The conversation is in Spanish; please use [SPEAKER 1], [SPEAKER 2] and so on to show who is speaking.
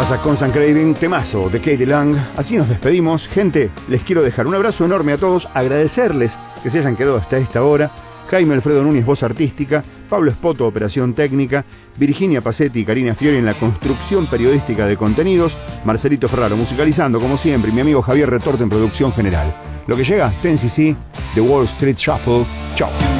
[SPEAKER 1] Pasa Constant Craving, temazo de Katie Lang. Así nos despedimos. Gente, les quiero dejar un abrazo enorme a todos, agradecerles que se hayan quedado hasta esta hora. Jaime Alfredo Núñez, voz artística, Pablo Espoto, operación técnica, Virginia Pacetti y Karina Fiori en la construcción periodística de contenidos, Marcelito Ferraro musicalizando como siempre y mi amigo Javier Retorte en producción general. Lo que llega, 10cc, The Wall Street Shuffle. Chao.